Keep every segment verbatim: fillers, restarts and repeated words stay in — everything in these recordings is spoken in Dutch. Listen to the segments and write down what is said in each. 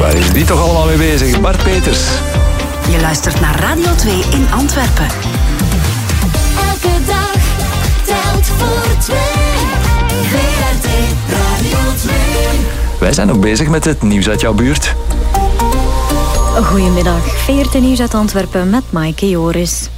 Waar is die toch allemaal mee bezig? Bart Peters. Je luistert naar Radio twee in Antwerpen. Elke dag telt voor twee. V R T Radio twee. Wij zijn ook bezig met het nieuws uit jouw buurt. Goedemiddag, V R T Nieuws uit Antwerpen met Maaike Joris.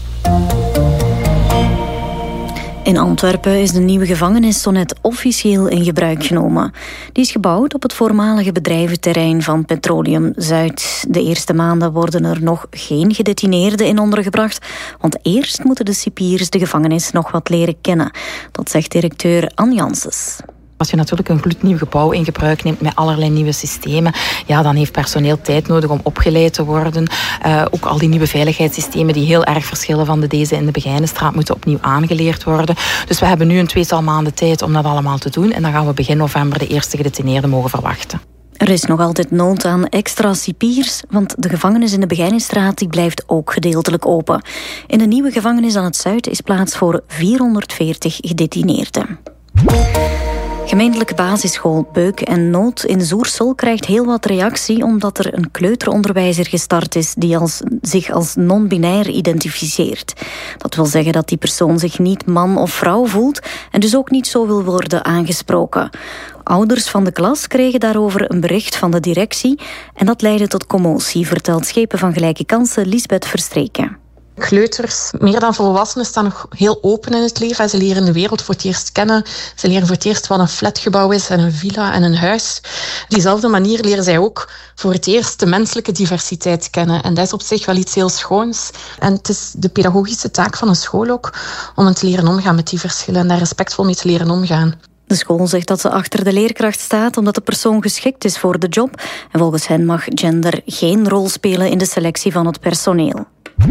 In Antwerpen is de nieuwe gevangenis zo net officieel in gebruik genomen. Die is gebouwd op het voormalige bedrijventerrein van Petroleum Zuid. De eerste maanden worden er nog geen gedetineerden in ondergebracht, want eerst moeten de cipiers de gevangenis nog wat leren kennen. Dat zegt directeur Anne Janssens. Als je natuurlijk een gloednieuw gebouw in gebruik neemt met allerlei nieuwe systemen, ja, dan heeft personeel tijd nodig om opgeleid te worden. Uh, ook al die nieuwe veiligheidssystemen die heel erg verschillen van de deze in de Begijnenstraat moeten opnieuw aangeleerd worden. Dus we hebben nu een tweetal maanden tijd om dat allemaal te doen en dan gaan we begin november de eerste gedetineerden mogen verwachten. Er is nog altijd nood aan extra cipiers, want de gevangenis in de Begijnenstraat die blijft ook gedeeltelijk open. In de nieuwe gevangenis aan het Zuid is plaats voor vierhonderdveertig gedetineerden. Gemeentelijke basisschool Beuk en Noot in Zoersel krijgt heel wat reactie omdat er een kleuteronderwijzer gestart is die als, zich als non-binair identificeert. Dat wil zeggen dat die persoon zich niet man of vrouw voelt en dus ook niet zo wil worden aangesproken. Ouders van de klas kregen daarover een bericht van de directie en dat leidde tot commotie, vertelt Schepen van Gelijke Kansen Lisbeth Verstreken. Kleuters, meer dan volwassenen, staan nog heel open in het leven. Ze leren de wereld voor het eerst kennen. Ze leren voor het eerst wat een flatgebouw is en een villa en een huis. Op diezelfde manier leren zij ook voor het eerst de menselijke diversiteit kennen. En dat is op zich wel iets heel schoons. En het is de pedagogische taak van een school ook om hen te leren omgaan met die verschillen en daar respectvol mee te leren omgaan. De school zegt dat ze achter de leerkracht staat omdat de persoon geschikt is voor de job. En volgens hen mag gender geen rol spelen in de selectie van het personeel.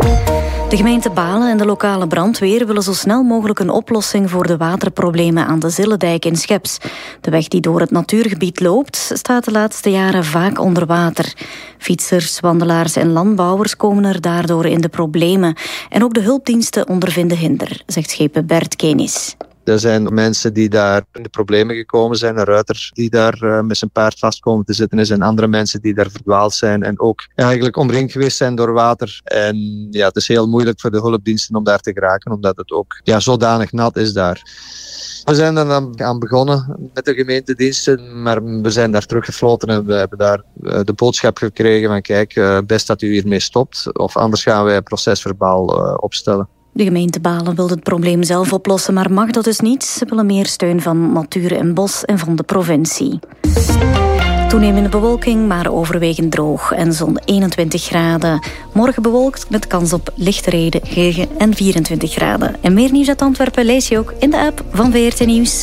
De gemeente Balen en de lokale brandweer willen zo snel mogelijk een oplossing voor de waterproblemen aan de Zillendijk in Scheps. De weg die door het natuurgebied loopt, staat de laatste jaren vaak onder water. Fietsers, wandelaars en landbouwers komen er daardoor in de problemen. En ook de hulpdiensten ondervinden hinder, zegt schepen Bert Kenis. Er zijn mensen die daar in de problemen gekomen zijn. Een ruiter die daar uh, met zijn paard vast komen te zitten is. En andere mensen die daar verdwaald zijn. En ook eigenlijk omringd geweest zijn door water. En ja, het is heel moeilijk voor de hulpdiensten om daar te geraken. Omdat het ook ja, zodanig nat is daar. We zijn er dan aan begonnen met de gemeentediensten. Maar we zijn daar teruggefloten. En we hebben daar uh, de boodschap gekregen van kijk, uh, best dat u hiermee stopt. Of anders gaan wij een procesverbaal uh, opstellen. De gemeente Balen wil het probleem zelf oplossen, maar mag dat dus niet. Ze willen meer steun van Natuur en Bos en van de provincie. Toenemende bewolking, maar overwegend droog en zo'n eenentwintig graden. Morgen bewolkt met kans op lichte regen en vierentwintig graden. En meer nieuws uit Antwerpen lees je ook in de app van V R T Nieuws.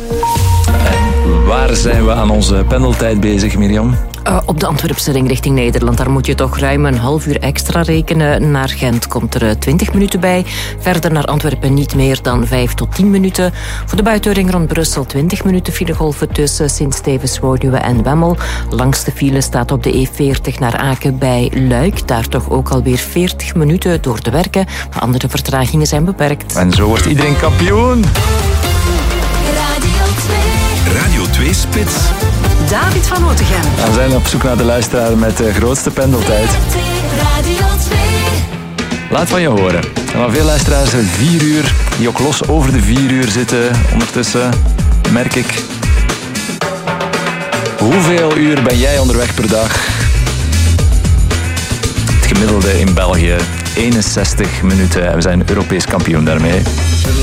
En waar zijn we aan onze pendeltijd bezig, Mirjam? Uh, op de Antwerpse ring richting Nederland. Daar moet je toch ruim een half uur extra rekenen. Naar Gent komt er twintig minuten bij. Verder naar Antwerpen niet meer dan vijf tot tien minuten. Voor de buitenring rond Brussel twintig minuten filegolven tussen Sint-Stevens, Woluwe en Wemmel. Langste file staat op de E veertig naar Aken bij Luik. Daar toch ook alweer veertig minuten door te werken. Maar andere vertragingen zijn beperkt. En zo wordt iedereen kampioen. Radio twee. Radio twee Spits. David van Otegem. We zijn op zoek naar de luisteraar met de grootste pendeltijd. Radio twee. Laat van je horen. En maar veel luisteraars vier uur, die ook los over de vier uur zitten. Ondertussen merk ik... Hoeveel uur ben jij onderweg per dag? Het gemiddelde in België, eenenzestig minuten. We zijn Europees kampioen daarmee.